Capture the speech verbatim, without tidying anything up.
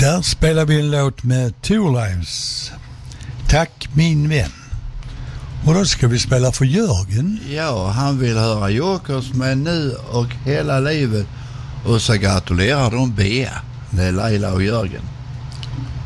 Där spelar vi en låt med Two Lives. Tack min vän. Och då ska vi spela för Jörgen. Ja, han vill höra Jokers med Nu och hela livet. Och så gratulerar de Bea. Det är Laila och Jörgen.